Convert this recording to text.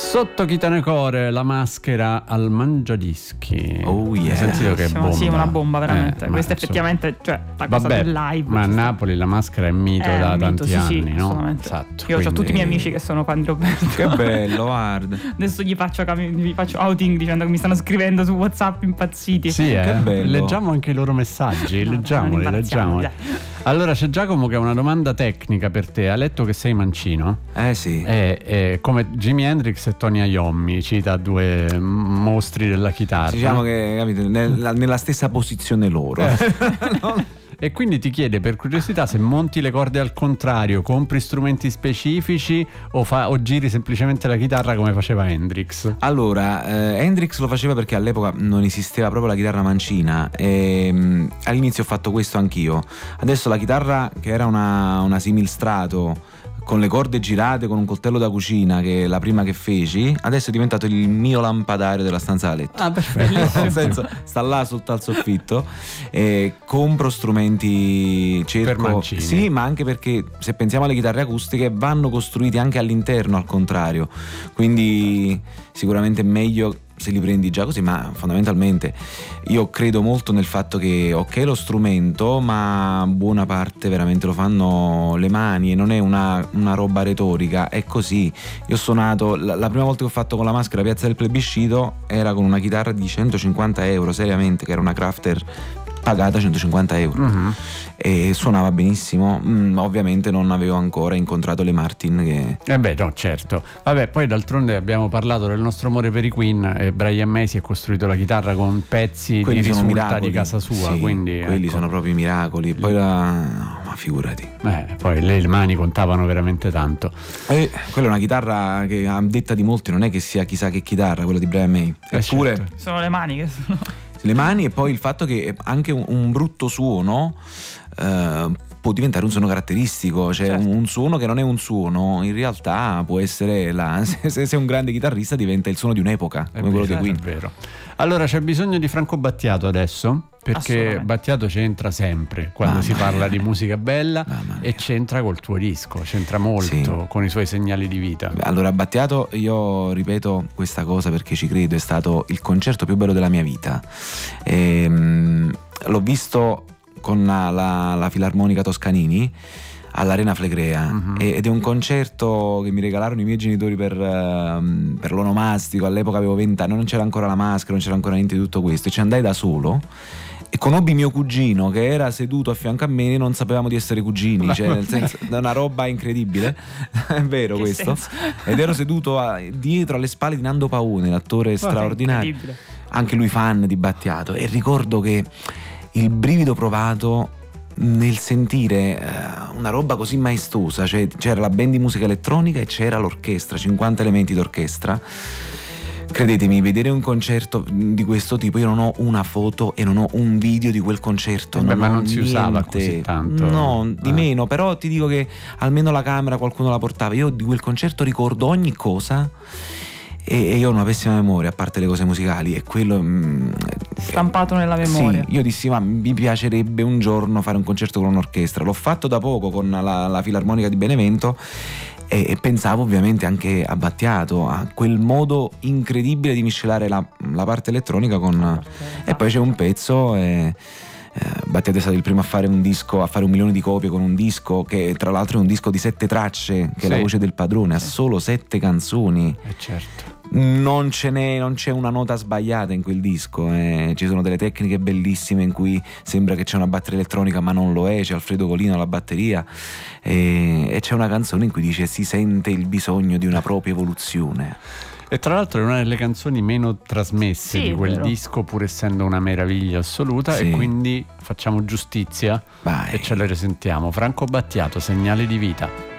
Sotto Chitanecore, La Maschera al Mangiadischi. Oh yeah. Hai sentito che bomba? Sì, una bomba veramente. Questa insomma, effettivamente, cioè, la cosa del live. Ma a Napoli La Maschera è mito da mito, tanti sì, anni, no? assolutamente. Esatto. Io ho tutti i miei amici che sono fan di Roberto. Che bello, guarda. Adesso gli faccio outing dicendo che mi stanno scrivendo su WhatsApp impazziti. Sì, che bello. Leggiamo anche i loro messaggi. No, leggiamoli. Allora c'è Giacomo che ha una domanda tecnica per te. Ha letto che sei mancino? Sì. Come Jimi Hendrix e Tony Iommi, cita due mostri della chitarra. Diciamo che, capite, nella stessa posizione loro. E quindi ti chiede per curiosità se monti le corde al contrario, compri strumenti specifici o giri semplicemente la chitarra come faceva Hendrix. Allora, Hendrix lo faceva perché all'epoca non esisteva proprio la chitarra mancina e all'inizio ho fatto questo anch'io. Adesso la chitarra, che era una Similstrato con le corde girate con un coltello da cucina, che è la prima che feci, adesso è diventato il mio lampadario della stanza da letto. Ah, perfetto. Nel senso, sta là sotto al soffitto e compro strumenti, cerco per mancini. Sì, ma anche perché se pensiamo alle chitarre acustiche vanno costruiti anche all'interno, al contrario, quindi sicuramente è meglio se li prendi già così, ma fondamentalmente io credo molto nel fatto che ok lo strumento, ma buona parte veramente lo fanno le mani e non è una roba retorica, è così. Io ho suonato, la prima volta che ho fatto con La Maschera Piazza del Plebiscito era con una chitarra di 150 euro, seriamente, che era una Crafter pagata 150 euro. Uh-huh. E suonava benissimo. Ovviamente non avevo ancora incontrato le Martin che... No, certo. Vabbè, poi d'altronde abbiamo parlato del nostro amore per i Queen e Brian May si è costruito la chitarra con pezzi quelli di sono risulta miracoli. di casa sua, sì, quindi quelli ecco. sono proprio i miracoli. Poi no, ma figurati. Poi le mani contavano veramente tanto. Quella è una chitarra che, a detta di molti, non è che sia chissà che chitarra quella di Brian May. Eppure certo. Sono le mani che sono... Le mani, e poi il fatto che anche un brutto suono può diventare un suono caratteristico, cioè certo. un suono che non è un suono in realtà può essere se sei un grande chitarrista diventa il suono di un'epoca, come quello dei Queen. È vero. Allora c'è bisogno di Franco Battiato adesso, perché Battiato c'entra sempre quando si parla di musica bella e c'entra col tuo disco, c'entra molto con i suoi segnali di vita. Allora Battiato, io ripeto questa cosa perché ci credo, è stato il concerto più bello della mia vita. L'ho visto con la Filarmonica Toscanini all'Arena Flegrea, ed è un concerto che mi regalarono i miei genitori per l'onomastico. All'epoca avevo 20 anni, non c'era ancora La Maschera, non c'era ancora niente di tutto questo, e ci andai da solo e conobbi mio cugino che era seduto a fianco a me e non sapevamo di essere cugini, cioè nel senso, è una roba incredibile. È vero che questo senso? Ed ero seduto dietro alle spalle di Nando Paone, l'attore straordinario, anche lui fan di Battiato, e ricordo che il brivido provato nel sentire una roba così maestosa, cioè c'era la band di musica elettronica e c'era l'orchestra, 50 elementi d'orchestra. Credetemi, vedere un concerto di questo tipo, io non ho una foto e non ho un video di quel concerto. Ma non si usava così tanto. No, di meno, però ti dico che almeno la camera qualcuno la portava. Io di quel concerto ricordo ogni cosa. E io ho una pessima memoria, a parte le cose musicali, e quello stampato nella memoria. Sì, io dissi ma mi piacerebbe un giorno fare un concerto con un'orchestra. L'ho fatto da poco con la Filarmonica di Benevento e pensavo ovviamente anche a Battiato, a quel modo incredibile di miscelare la parte elettronica con e poi c'è un pezzo Battiato è stato il primo a fare un disco, a fare 1 milione di copie con un disco che tra l'altro è un disco di 7 tracce, che è La voce del padrone, ha solo 7 canzoni. Certo. Non c'è una nota sbagliata in quel disco, ci sono delle tecniche bellissime in cui sembra che c'è una batteria elettronica ma non lo è, c'è Alfredo Colino alla batteria e c'è una canzone in cui dice si sente il bisogno di una propria evoluzione. E tra l'altro è una delle canzoni meno trasmesse di quel disco, pur essendo una meraviglia assoluta, e quindi facciamo giustizia e ce le risentiamo. Franco Battiato, Segnali di vita.